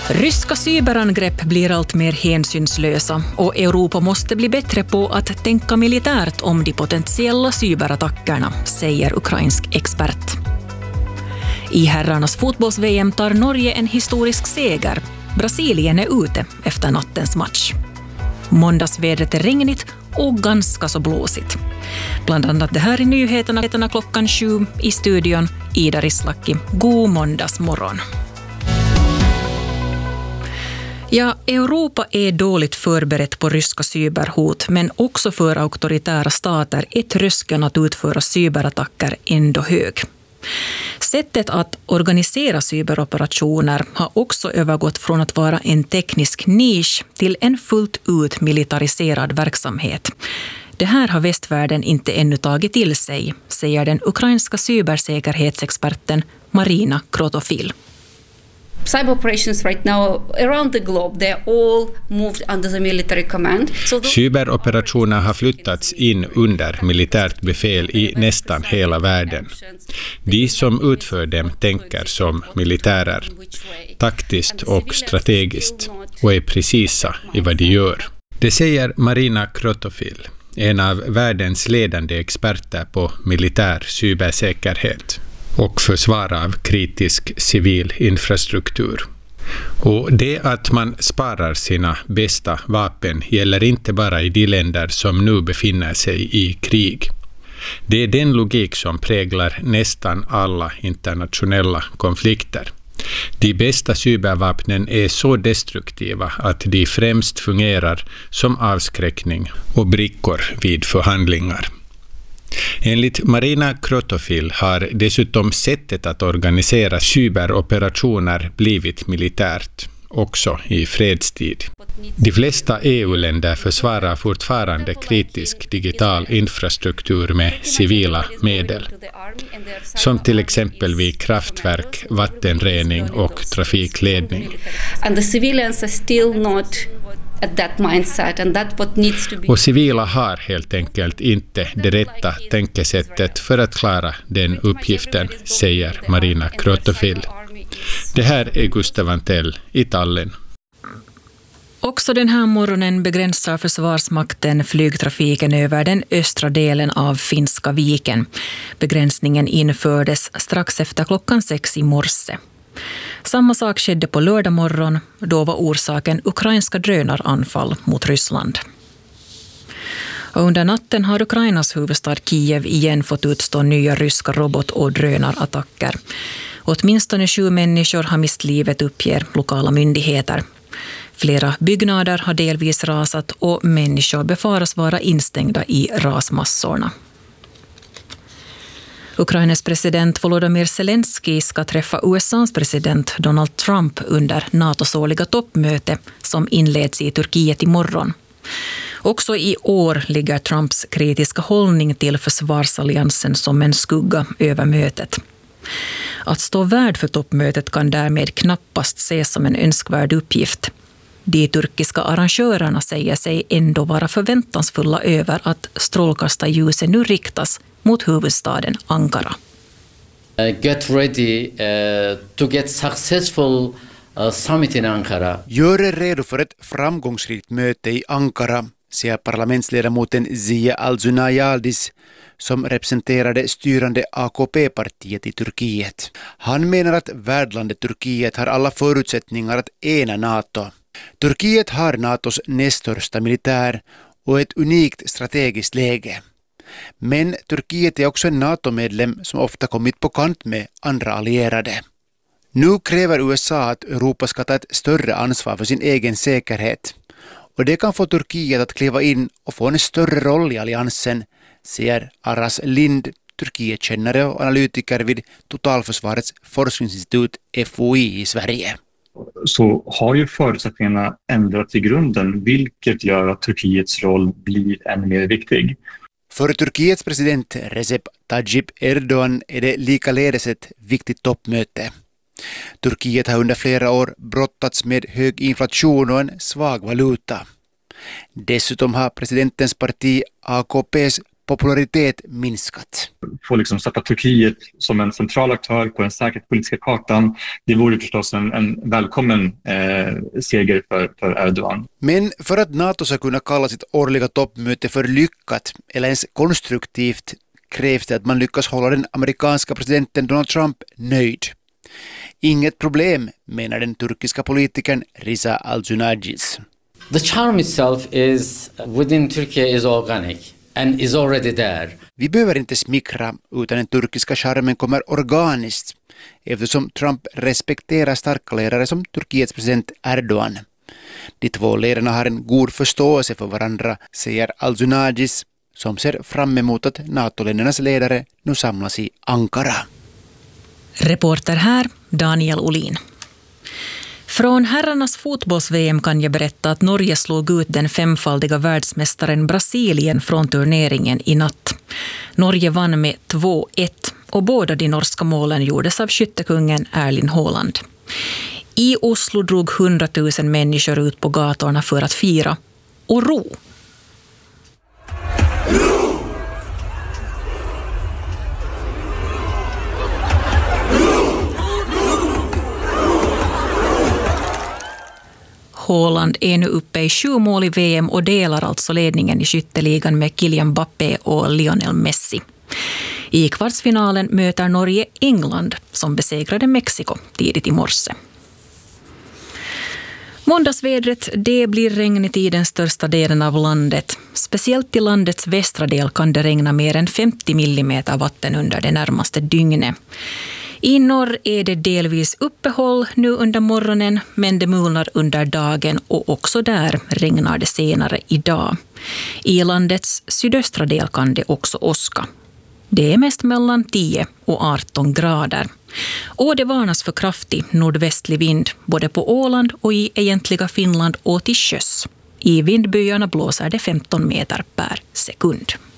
Ryska cyberangrepp blir allt mer hänsynslösa och Europa måste bli bättre på att tänka militärt om de potentiella cyberattackerna, säger ukrainsk expert. I herrarnas fotbolls-VM tar Norge en historisk seger. Brasilien är ute efter nattens match. Måndagsvädret är regnigt och ganska så blåsigt. Bland annat det här i nyheterna klockan 7 i studion. Ida Rislaki, god måndagsmorgon. Ja, Europa är dåligt förberett på ryska cyberhot, men också för auktoritära stater är tröskeln att utföra cyberattacker ändå hög. Sättet att organisera cyberoperationer har också övergått från att vara en teknisk nisch till en fullt ut militariserad verksamhet. Det här har västvärlden inte ännu tagit till sig, säger den ukrainska cybersäkerhetsexperten Marina Krotofil. Cyber operations right now around the globe, they're all moved under the military command. Cyberoperationer har flyttats in under militärt befäl i nästan hela världen. De som utför dem tänker som militärer, taktiskt och strategiskt, och är precisa i vad de gör. Det säger Marina Krotofil, en av världens ledande experter på militär cybersäkerhet och försvar av kritisk civil infrastruktur. Och det att man sparar sina bästa vapen gäller inte bara i de länder som nu befinner sig i krig. Det är den logik som präglar nästan alla internationella konflikter. De bästa cybervapnen är så destruktiva att de främst fungerar som avskräckning och brickor vid förhandlingar. Enligt Marina Krotofil har dessutom sättet att organisera cyberoperationer blivit militärt, också i fredstid. De flesta EU-länder försvarar fortfarande kritisk digital infrastruktur med civila medel, som till exempel vid kraftverk, vattenrening och trafikledning. Och civila har helt enkelt inte det rätta tänkesättet för att klara den uppgiften, säger Marina Krotofil. Det här är Gustav Antell i Tallinn. Också den här morgonen begränsar Försvarsmakten flygtrafiken över den östra delen av Finska viken. Begränsningen infördes strax efter klockan 6 i morse. Samma sak skedde på lördag morgon, då var orsaken ukrainska drönaranfall mot Ryssland. Och under natten har Ukrainas huvudstad Kiev igen fått utstå nya ryska robot- och drönarattacker. Åtminstone 7 människor har mist livet, uppger lokala myndigheter. Flera byggnader har delvis rasat och människor befaras vara instängda i rasmassorna. Ukrainas president Volodymyr Zelensky ska träffa USAs president Donald Trump under NATOs årliga toppmöte som inleds i Turkiet imorgon. Också i år ligger Trumps kritiska hållning till försvarsalliansen som en skugga över mötet. Att stå värd för toppmötet kan därmed knappast ses som en önskvärd uppgift. De turkiska arrangörerna säger sig ändå vara förväntansfulla över att strålkastarljuset nu riktas mot huvudstaden Ankara. Get ready to get successful summit in Ankara. Gör er redo för ett framgångsrikt möte i Ankara, säger parlamentsledamoten Ziya Al-Zunayaldis, som representerar det styrande AKP-partiet i Turkiet. Han menar att värdlandet Turkiet har alla förutsättningar att ena NATO. Turkiet har NATOs näst största militär och ett unikt strategiskt läge. Men Turkiet är också en NATO-medlem som ofta kommit på kant med andra allierade. Nu kräver USA att Europa ska ta ett större ansvar för sin egen säkerhet. Och det kan få Turkiet att kliva in och få en större roll i alliansen, säger Aras Lind, Turkietkännare och analytiker vid Totalförsvarets forskningsinstitut FOI i Sverige. Så har ju förutsättningarna ändrats i grunden, vilket gör att Turkiets roll blir än mer viktig. För Turkiets president Recep Tayyip Erdogan är det likaledes ett viktigt toppmöte. Turkiet har under flera år brottats med hög inflation och en svag valuta. Dessutom har presidentens parti AKPs popularitet minskat. Få liksom sätta Turkiet som en central aktör på den säkerhetspolitiska kartan. Det vore förstås en välkommen seger för Erdogan. Men för att NATO ska kunna kalla sitt årliga toppmöte för lyckat eller ens konstruktivt krävs det att man lyckas hålla den amerikanska presidenten Donald Trump nöjd. Inget problem, menar den turkiska politikern Riza Al-Zunajis. The charm itself is within Turkey is organic and is already there. Vi behöver inte smickra utan den turkiska charmen kommer organiskt eftersom Trump respekterar starka ledare som Turkiets president Erdogan. De två ledarna har en god förståelse för varandra, säger Al-Zunajis som ser fram emot att NATO-ländernas ledare nu samlas i Ankara. Reporter här, Daniel Olin. Från herrarnas fotbolls-VM kan jag berätta att Norge slog ut den femfaldiga världsmästaren Brasilien från turneringen i natt. Norge vann med 2-1 och båda de norska målen gjordes av skyttekungen Erling Haaland. I Oslo drog 100 000 människor ut på gatorna för att fira och ro. Haaland är nu uppe i 7 mål i VM och delar alltså ledningen i skytteligan med Kylian Mbappé och Lionel Messi. I kvartsfinalen möter Norge England som besegrade Mexiko tidigt i morse. Måndagsvädret, det blir regnigt i den största delen av landet. Speciellt i landets västra del kan det regna mer än 50 millimeter vatten under det närmaste dygnet. I norr är det delvis uppehåll nu under morgonen, men det mulnar under dagen och också där regnar det senare idag. I landets sydöstra del kan det också åska. Det är mest mellan 10 och 18 grader. Och det varnas för kraftig nordvästlig vind både på Åland och i egentliga Finland och till sjöss. I vindbyarna blåser det 15 meter per sekund.